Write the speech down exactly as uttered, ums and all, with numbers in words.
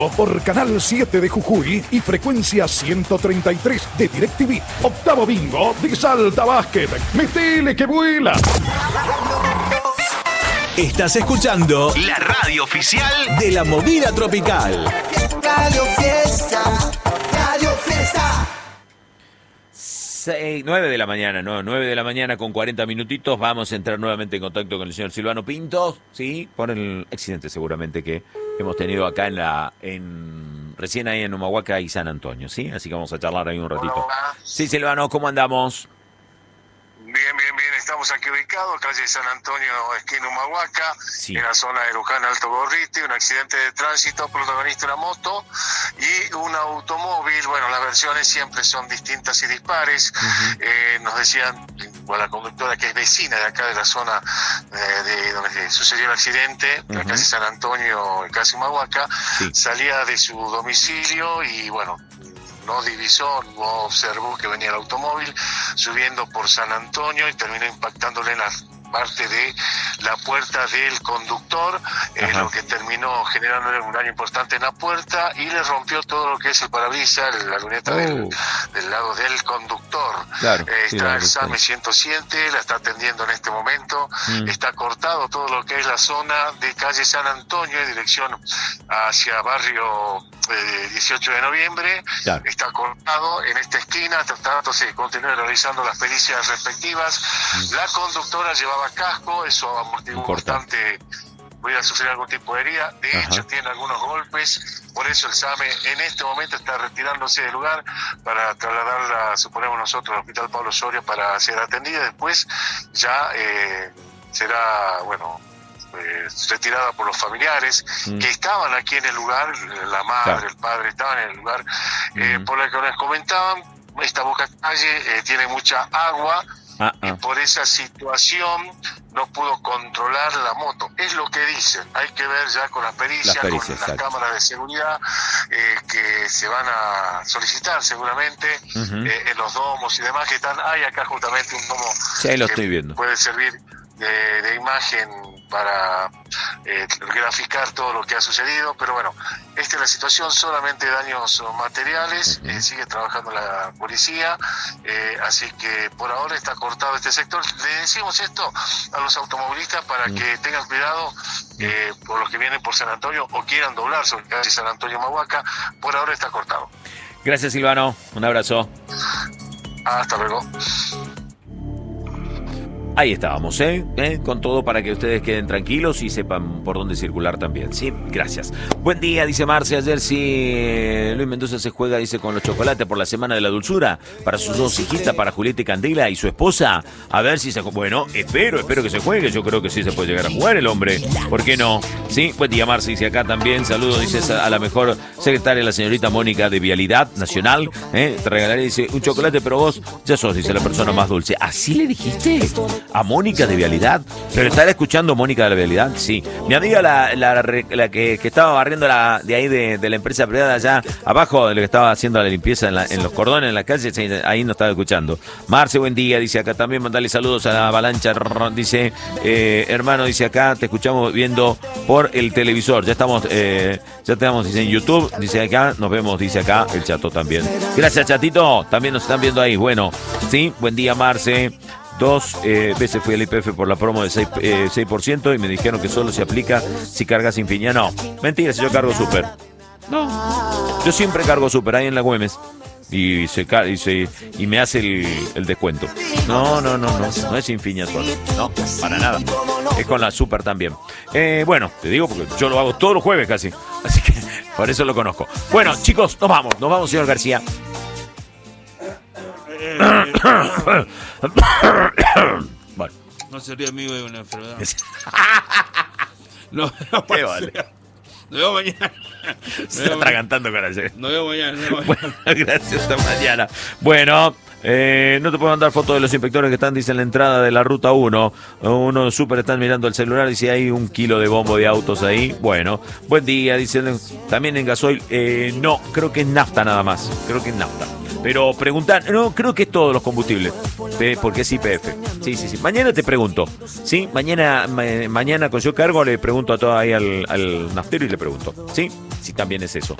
Por Canal siete de Jujuy y frecuencia ciento treinta y tres de DirecTV. Octavo bingo de Salta Basket. ¡Metele que vuela! Estás escuchando la radio oficial de la movida tropical. Radio Fiesta, Radio Fiesta. seis, nueve de la mañana, no, nueve de la mañana con cuarenta minutitos. Vamos a entrar nuevamente en contacto con el señor Silvano Pinto, sí, por el accidente seguramente que hemos tenido acá en la, en recién ahí en Humahuaca y San Antonio, sí, así que vamos a charlar ahí un ratito. Hola, hola. Sí, Silvano, ¿cómo andamos? Bien, bien, bien, estamos aquí ubicados, calle San Antonio, esquina Humahuaca, Sí. en la zona de Luján Alto Gorriti, un accidente de tránsito, protagonista una moto y un automóvil. Bueno, las versiones siempre son distintas y dispares. Uh-huh. eh, nos decían, bueno, la conductora que es vecina de acá de la zona eh, de donde sucedió el accidente, uh-huh. la calle San Antonio, casi Humahuaca, sí. salía de su domicilio y bueno, no divisó, no observó que venía el automóvil subiendo por San Antonio y terminó impactándole en la parte de la puerta del conductor, eh, lo que terminó generándole un daño importante en la puerta y le rompió todo lo que es el parabrisas, la luneta oh. del, del lado del conductor. Claro, eh, sí, está el SAME ciento siete, la está atendiendo en este momento, mm. está cortado todo lo que es la zona de calle San Antonio en dirección hacia barrio eh, dieciocho de noviembre, claro. está cortado en esta esquina, tratando de continuar realizando las pericias respectivas. Mm. La conductora llevaba casco, eso amortiguó bastante, pudiera sufrir algún tipo de herida, de Ajá. hecho tiene algunos golpes, por eso el SAME en este momento está retirándose del lugar para trasladarla, suponemos nosotros, al Hospital Pablo Osorio para ser atendida, después ya eh, será, bueno, eh, retirada por los familiares mm. que estaban aquí en el lugar, la madre, claro. el padre estaban en el lugar, mm. eh, por lo que nos comentaban, esta boca calle eh, tiene mucha agua, Ah, ah. y por esa situación no pudo controlar la moto. Es lo que dicen. Hay que ver ya con las pericias, las pericias con exacto. las cámaras de seguridad eh, que se van a solicitar seguramente uh-huh. eh, en los domos y demás que están. Hay acá justamente un domo sí, ahí lo que estoy viendo. puede servir de, de imagen para eh, graficar todo lo que ha sucedido, pero bueno, esta es la situación, solamente daños materiales, uh-huh. eh, sigue trabajando la policía, eh, así que por ahora está cortado este sector. Le decimos esto a los automovilistas para uh-huh. que tengan cuidado eh, por los que vienen por San Antonio o quieran doblar sobre calle San Antonio Humahuaca, por ahora está cortado. Gracias, Silvano, un abrazo. Hasta luego. Ahí estábamos, ¿eh? ¿eh? Con todo para que ustedes queden tranquilos y sepan por dónde circular también, ¿sí? Gracias. Buen día, dice Marce. Ayer sí, Luis Mendoza se juega, dice, con los chocolates por la Semana de la Dulzura para sus dos hijitas, para Julieta y Candela y su esposa. A ver si se... Bueno, espero, espero que se juegue. Yo creo que sí se puede llegar a jugar el hombre. ¿Por qué no? Sí, buen día, Marce. Dice acá también. Saludos, dice, a la mejor secretaria, la señorita Mónica de Vialidad Nacional. ¿eh? Te regalaré, dice, un chocolate, pero vos ya sos, dice, la persona más dulce. ¿Así le dijiste? A Mónica de Vialidad. ¿Pero estará escuchando Mónica de la Vialidad? Sí. Mi amiga, la, la, la que, que estaba barriendo la, de ahí de, de la empresa privada allá abajo, de lo que estaba haciendo la limpieza en, la, en los cordones, en la calle, ahí nos estaba escuchando. Marce, buen día, dice acá también, mandarle saludos a la avalancha, dice, eh, hermano, dice acá, te escuchamos viendo por el televisor. Ya estamos, eh, ya estamos, dice, en YouTube, dice acá, nos vemos, dice acá, el Chato también. Gracias, Chatito, también nos están viendo ahí. Bueno, sí, buen día, Marce. Dos eh, veces fui al I P F por la promo de seis, eh, seis por ciento y me dijeron que solo se aplica si cargas sin piña. No, mentira, si yo cargo súper. No, yo siempre cargo súper ahí en la Güemes y se, y se y me hace el, el descuento. No, no, no, no, no es sin piña solo. No, para nada. Es con la súper también. Eh, bueno, te digo porque yo lo hago todos los jueves casi. Así que por eso lo conozco. Bueno, chicos, nos vamos, nos vamos, señor García. Bueno. No sería amigo de una enfermedad. No, no ¿Qué vale? Nos vemos mañana. Se está atragantando con ayer. Nos vemos mañana. Nos vemos mañana. Bueno, gracias, hasta mañana. Bueno, eh, no te puedo mandar fotos de los inspectores que están, dice, en la entrada de la ruta uno. Uno súper están mirando el celular y si hay un kilo de bombo de autos ahí. Bueno, buen día, dicen. También en gasoil, eh, no, creo que es nafta nada más. Creo que es nafta. Pero preguntan, no, creo que es todos los combustibles, eh, porque es Y P F. Sí, sí, sí. Mañana te pregunto, ¿sí? Mañana, ma, mañana con yo cargo le pregunto a todo ahí al, al naftero y le pregunto, ¿sí? Si también es eso.